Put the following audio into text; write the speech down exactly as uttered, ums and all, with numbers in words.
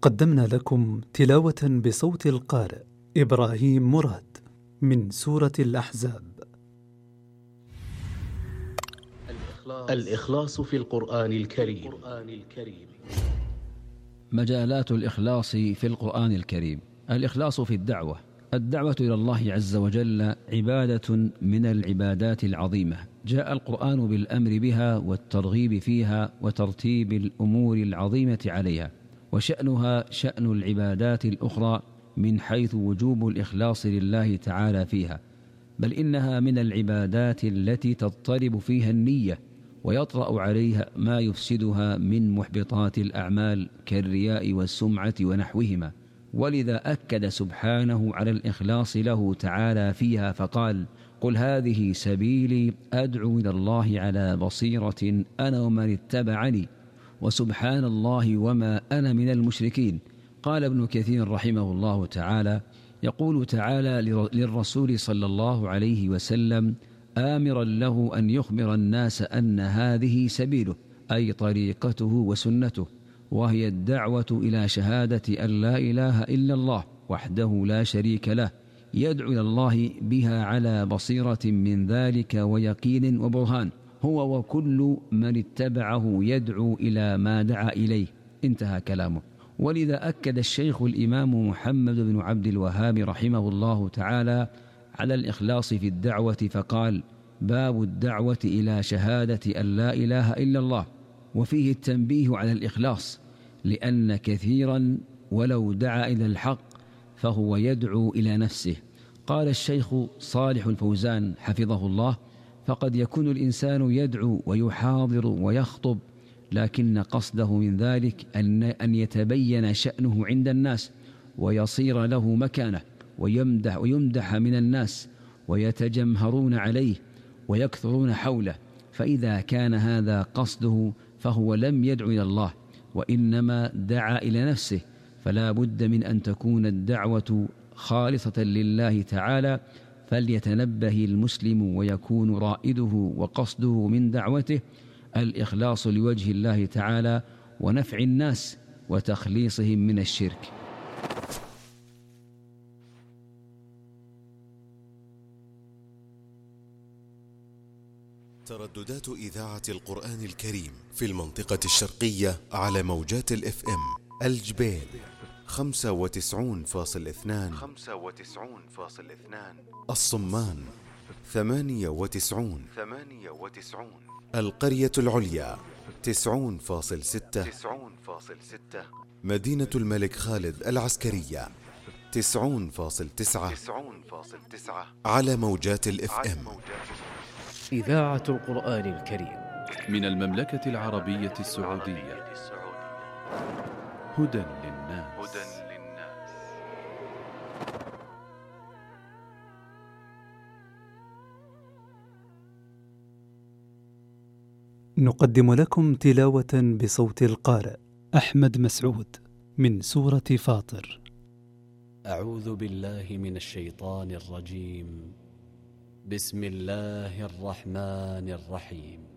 قدمنا لكم تلاوة بصوت القارئ إبراهيم مراد من سورة الأحزاب. الإخلاص في القرآن الكريم. مجالات الإخلاص في القرآن الكريم. الإخلاص في الدعوة. الدعوة إلى الله عز وجل عبادة من العبادات العظيمة، جاء القرآن بالأمر بها والترغيب فيها وترتيب الأمور العظيمة عليها، وشأنها شأن العبادات الأخرى من حيث وجوب الإخلاص لله تعالى فيها، بل إنها من العبادات التي تضطرب فيها النية ويطرأ عليها ما يفسدها من محبطات الأعمال كالرياء والسمعة ونحوهما. ولذا أكد سبحانه على الإخلاص له تعالى فيها فقال: قل هذه سبيلي أدعو إلى الله على بصيرة أنا ومن اتبعني وسبحان الله وما أنا من المشركين. قال ابن كثير رحمه الله تعالى: يقول تعالى للرسول صلى الله عليه وسلم آمرا له أن يخبر الناس أن هذه سبيله، أي طريقته وسنته، وهي الدعوة إلى شهادة أن لا إله إلا الله وحده لا شريك له، يدعو إلى الله بها على بصيرة من ذلك ويقين وبرهان، هو وكل من اتبعه يدعو إلى ما دعا إليه. انتهى كلامه. ولذا أكد الشيخ الإمام محمد بن عبد الوهاب رحمه الله تعالى على الإخلاص في الدعوة فقال: باب الدعوة إلى شهادة أن لا إله إلا الله. وفيه التنبيه على الإخلاص، لأن كثيرا ولو دعا إلى الحق فهو يدعو إلى نفسه. قال الشيخ صالح الفوزان حفظه الله: فقد يكون الإنسان يدعو ويحاضر ويخطب، لكن قصده من ذلك أن يتبين شأنه عند الناس ويصير له مكانه ويمدح, ويمدح من الناس ويتجمهرون عليه ويكثرون حوله، فإذا كان هذا قصده فهو لم يدعو إلى الله وإنما دعا إلى نفسه. فلا بد من أن تكون الدعوة خالصة لله تعالى، فليتنبه المسلم ويكون رائده وقصده من دعوته الإخلاص لوجه الله تعالى ونفع الناس وتخليصهم من الشرك. ترددات إذاعة القرآن الكريم في المنطقة الشرقية على موجات الإف إم: الجبيل خمسة وتسعون فاصل اثنان، الصمان ثمانية وتسعون، القرية العليا تسعون فاصل ستة، مدينة الملك خالد العسكرية تسعون فاصل تسعة على موجات الإف إم. إذاعة القرآن الكريم من المملكة العربية السعودية. هدى للناس. نقدم لكم تلاوة بصوت القارئ أحمد مسعود من سورة فاطر. أعوذ بالله من الشيطان الرجيم. بسم الله الرحمن الرحيم.